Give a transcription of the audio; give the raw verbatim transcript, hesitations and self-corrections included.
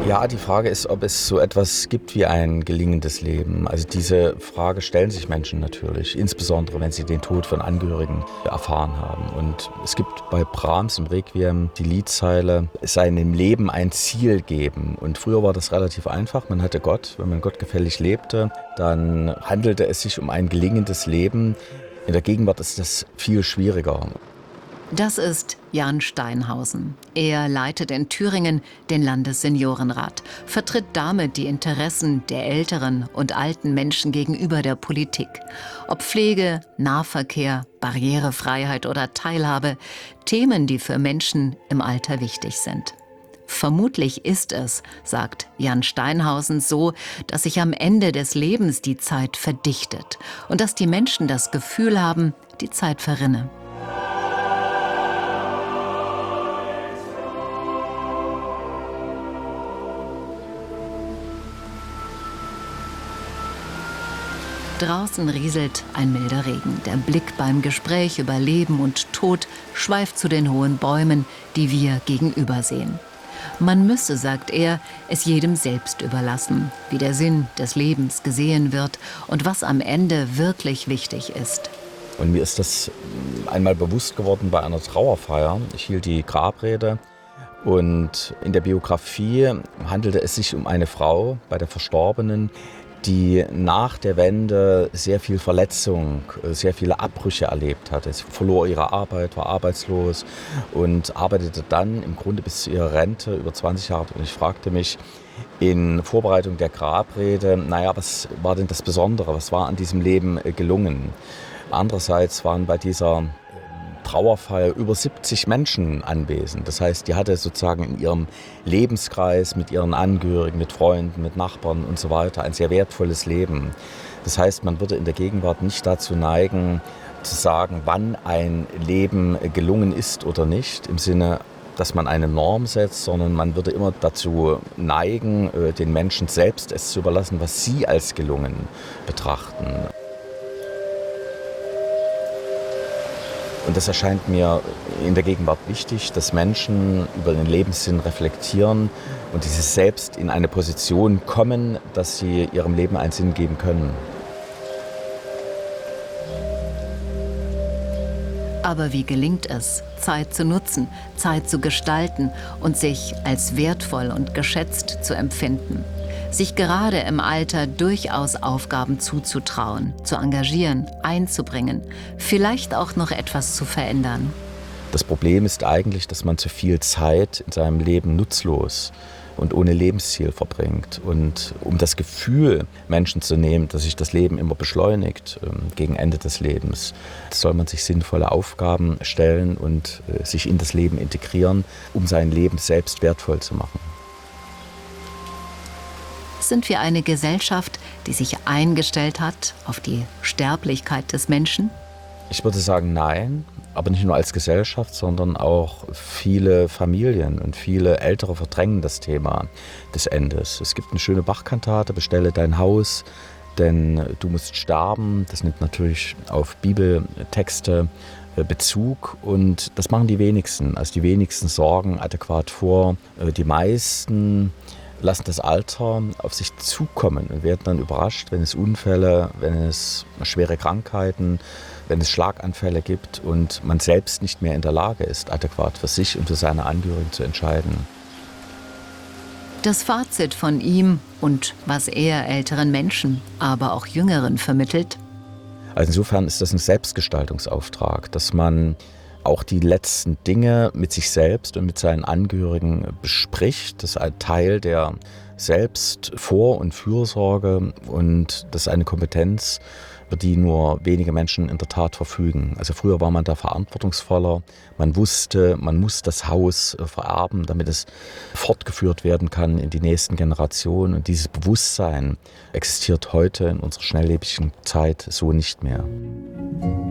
Ja, die Frage ist, ob es so etwas gibt wie ein gelingendes Leben. Also diese Frage stellen sich Menschen natürlich, insbesondere wenn sie den Tod von Angehörigen erfahren haben. Und es gibt bei Brahms im Requiem die Liedzeile, seinem Leben ein Ziel geben. Und früher war das relativ einfach, man hatte Gott. Wenn man gottgefällig lebte, dann handelte es sich um ein gelingendes Leben. In der Gegenwart ist das viel schwieriger. Das ist Jan Steinhausen. Er leitet in Thüringen den Landesseniorenrat, vertritt damit die Interessen der älteren und alten Menschen gegenüber der Politik. Ob Pflege, Nahverkehr, Barrierefreiheit oder Teilhabe, Themen, die für Menschen im Alter wichtig sind. Vermutlich ist es, sagt Jan Steinhausen, so, dass sich am Ende des Lebens die Zeit verdichtet und dass die Menschen das Gefühl haben, die Zeit verrinne. Draußen rieselt ein milder Regen. Der Blick beim Gespräch über Leben und Tod schweift zu den hohen Bäumen, die wir gegenübersehen. Man müsse, sagt er, es jedem selbst überlassen, wie der Sinn des Lebens gesehen wird und was am Ende wirklich wichtig ist. Und mir ist das einmal bewusst geworden bei einer Trauerfeier. Ich hielt die Grabrede und in der Biografie handelte es sich um eine Frau bei der Verstorbenen, die nach der Wende sehr viel Verletzung, sehr viele Abbrüche erlebt hatte. Sie verlor ihre Arbeit, war arbeitslos und arbeitete dann im Grunde bis zu ihrer Rente über zwanzig Jahre. Und ich fragte mich in Vorbereitung der Grabrede, naja, was war denn das Besondere? Was war an diesem Leben gelungen? Andererseits waren bei dieser Trauerfeier über siebzig Menschen anwesend. Das heißt, die hatte sozusagen in ihrem Lebenskreis mit ihren Angehörigen, mit Freunden, mit Nachbarn und so weiter ein sehr wertvolles Leben. Das heißt, man würde in der Gegenwart nicht dazu neigen, zu sagen, wann ein Leben gelungen ist oder nicht, im Sinne, dass man eine Norm setzt, sondern man würde immer dazu neigen, den Menschen selbst es zu überlassen, was sie als gelungen betrachten. Und das erscheint mir in der Gegenwart wichtig, dass Menschen über den Lebenssinn reflektieren und diese selbst in eine Position kommen, dass sie ihrem Leben einen Sinn geben können. Aber wie gelingt es, Zeit zu nutzen, Zeit zu gestalten und sich als wertvoll und geschätzt zu empfinden? Sich gerade im Alter durchaus Aufgaben zuzutrauen, zu engagieren, einzubringen, vielleicht auch noch etwas zu verändern. Das Problem ist eigentlich, dass man zu viel Zeit in seinem Leben nutzlos und ohne Lebensziel verbringt. Und um das Gefühl Menschen zu nehmen, dass sich das Leben immer beschleunigt ähm, gegen Ende des Lebens, soll man sich sinnvolle Aufgaben stellen und äh, sich in das Leben integrieren, um sein Leben selbst wertvoll zu machen. Sind wir eine Gesellschaft, die sich eingestellt hat auf die Sterblichkeit des Menschen? Ich würde sagen, nein, aber nicht nur als Gesellschaft, sondern auch viele Familien und viele Ältere verdrängen das Thema des Endes. Es gibt eine schöne Bach-Kantate, bestelle dein Haus, denn du musst sterben. Das nimmt natürlich auf Bibeltexte Bezug und das machen die wenigsten. Also die wenigsten sorgen adäquat vor. Die meisten lassen das Alter auf sich zukommen und werden dann überrascht, wenn es Unfälle, wenn es schwere Krankheiten, wenn es Schlaganfälle gibt und man selbst nicht mehr in der Lage ist, adäquat für sich und für seine Angehörigen zu entscheiden. Das Fazit von ihm und was er älteren Menschen, aber auch Jüngeren vermittelt? Also insofern ist das ein Selbstgestaltungsauftrag, dass man auch die letzten Dinge mit sich selbst und mit seinen Angehörigen bespricht. Das ist ein Teil der Selbstvor- und Fürsorge und das ist eine Kompetenz, über die nur wenige Menschen in der Tat verfügen. Also früher war man da verantwortungsvoller. Man wusste, man muss das Haus vererben, damit es fortgeführt werden kann in die nächsten Generationen. Und dieses Bewusstsein existiert heute in unserer schnelllebigen Zeit so nicht mehr.